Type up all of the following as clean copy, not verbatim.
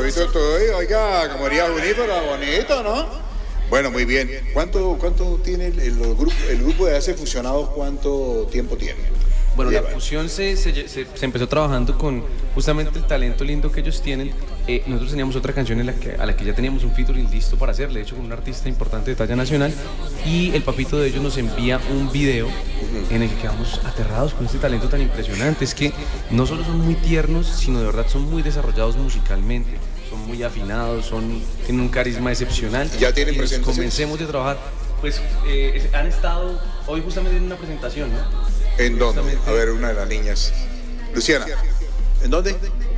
visto todo, oiga, como María Junípero, bonito, ¿no? Bueno, muy bien. ¿Cuánto tiene el grupo de Hace Fusionados? ¿Cuánto tiempo tiene? Bueno, la fusión se empezó trabajando con justamente el talento lindo que ellos tienen. Nosotros teníamos otra canción a la que ya teníamos un featuring listo para hacer, de hecho con un artista importante de talla nacional, y el papito de ellos nos envía un video en el que quedamos aterrados con este talento tan impresionante. Es que no solo son muy tiernos, sino de verdad son muy desarrollados musicalmente, son muy afinados, tienen un carisma excepcional. ¿Ya tienen presentaciones? Comencemos de trabajar. Pues han estado hoy justamente en una presentación, ¿no? ¿En dónde? A ver, una de las niñas. Luciana, ¿en dónde?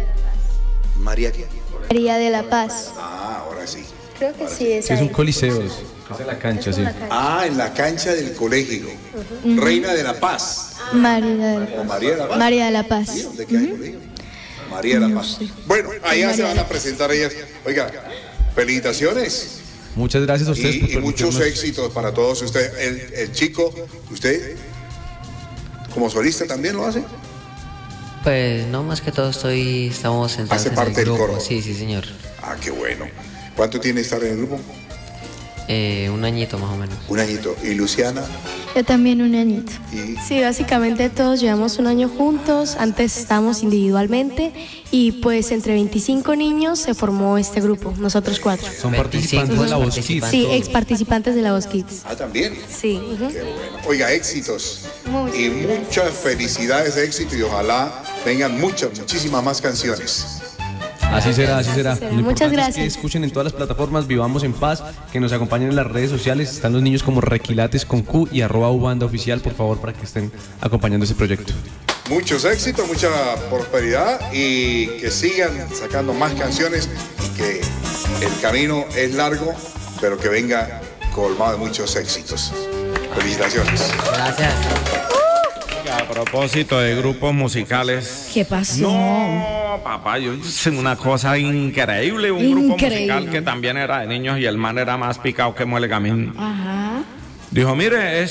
¿María qué? María de la Paz. Ah, ahora sí. Creo que sí, es Sí, es ahí. un coliseo, es en la cancha, sí. Ah, en la cancha del colegio. Reina de la Paz. María ¿O María de la Paz? María de la Paz. ¿Sí? ¿Dónde queda el colegio? María de la Paz. Bueno, allá se van a presentar ellas. Oiga, felicitaciones. Muchas gracias a ustedes Y muchos éxitos para todos ustedes. El chico, ¿usted como solista también lo hace? Pues no, más que todo estamos sentados Hace en parte el del grupo. coro. Sí, sí, señor. Ah, qué bueno. ¿Cuánto tiene estar en el grupo? Un añito más o menos. Un añito. ¿Y Luciana? Yo también un añito. ¿Y Sí, básicamente todos llevamos un año juntos, antes estábamos individualmente y pues entre 25 niños se formó este grupo, nosotros 4. Son participantes de la Voz Kids. Sí, ex participantes de la Voz Kids. Ah, también. Sí. Qué bueno. Oiga, éxitos. Muchas Y muchas felicidades de éxito y ojalá vengan muchísimas más canciones. Así será, así será. Lo importante Muchas es gracias. que escuchen en todas las plataformas, Vivamos en Paz, que nos acompañen en las redes sociales. Están los niños como Requilates con Q y @ubandaoficial, por favor, para que estén acompañando ese proyecto. Muchos éxitos, mucha prosperidad y que sigan sacando más canciones y que el camino es largo, pero que venga colmado de muchos éxitos. Felicitaciones. Gracias. A propósito de grupos musicales. ¿Qué pasó? No, papá, yo hice una cosa increíble. Un grupo Increíble. musical que también era de niños y el man era más picado que muele gamín. Ajá. Dijo, mire,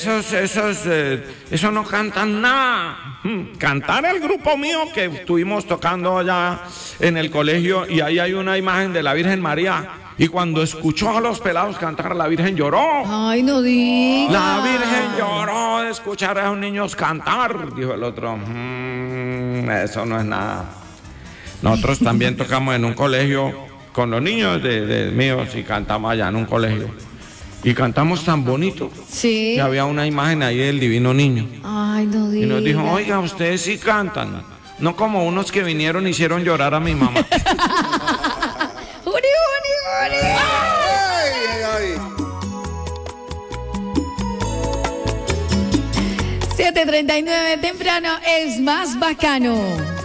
esos no cantan nada. Cantar el grupo mío que estuvimos tocando allá en el colegio y ahí hay una imagen de la Virgen María. Y cuando escuchó a los pelados cantar, la Virgen lloró. Ay, no digas. La Virgen lloró de escuchar a esos niños cantar, dijo el otro. Eso no es nada. Nosotros también tocamos en un colegio con los niños de míos y cantamos allá en un colegio. Y cantamos tan bonito Sí. que había una imagen ahí del divino niño. Ay, no Y digas. nos dijo, oiga, ustedes sí cantan. No como unos que vinieron y hicieron llorar a mi mamá. ¡Uri, uri, uri! ¡Ay, ay, ay! 7:39 temprano es más bacano.